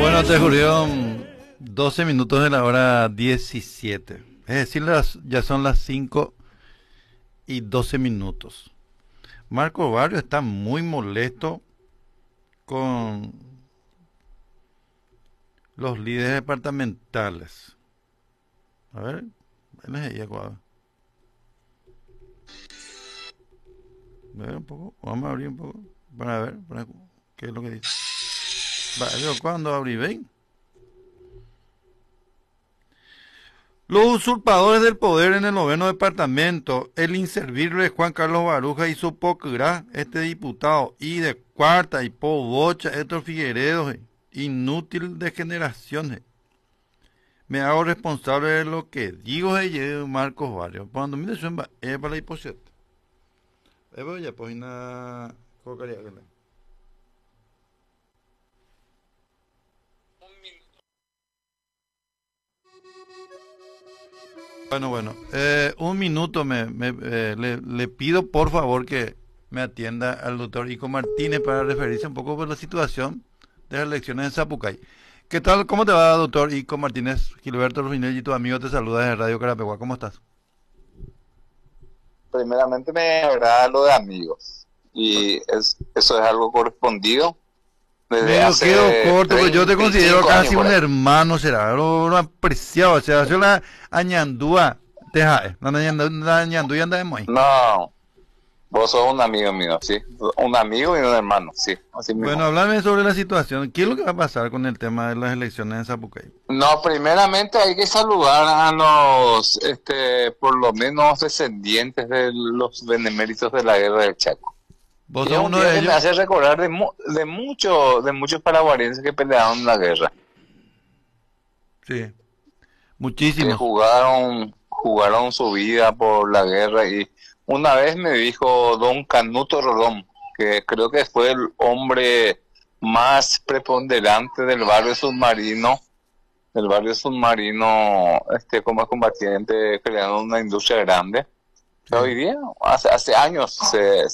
Bueno, te ocurrieron 12 minutos de la hora 17. Es decir, ya son las 5:12. Marco Barrio está muy molesto con los líderes departamentales. A ver, ven ahí, Ecuador. A ver un poco, vamos a abrir un poco para ver qué es lo que dice. Vale, ¿cuándo abrí? ¿Ven? Los usurpadores del poder en el noveno departamento, el inservible Juan Carlos Baruja y su pocra, este diputado, y de cuarta y po bocha, Héctor Figueredo, inútil de generaciones. Me hago responsable de lo que digo de Marcos Barrio. Cuando me suena, es para la hipótesis. Ya pues una cocaría. Bueno, un minuto le pido por favor que me atienda al doctor Ico Martínez para referirse un poco por la situación de las elecciones en Zapucay. ¿Qué tal? ¿Cómo te va, doctor Ico Martínez? Gilberto Rufinel y tu amigo te saluda desde Radio Carapeguá. ¿Cómo estás? Primeramente me agrada lo de amigos y eso es algo correspondido desde Medio quedo hace corto, pero yo te considero 35 años casi por un ahí. hermano, será, lo apreciado, o sea, yo la añandúa, la añandúa anda de muy. No, vos sos un amigo mío, sí, un amigo y un hermano, sí, así Bueno, mismo. háblame sobre la situación. ¿Qué es lo que va a pasar con el tema de las elecciones en Zapucay? No, primeramente hay que saludar a los, por lo menos descendientes de los beneméritos de la guerra del Chaco. ¿Vos Y es sos un uno día de que me ellos? hace recordar de muchos paraguarenses que pelearon en la guerra, Sí, que muchísimos. jugaron su vida por la guerra. Y una vez me dijo don Canuto Rodón, que creo que fue el hombre más preponderante del barrio submarino, como combatiente, creando una industria grande. Sí. Hoy día, hace años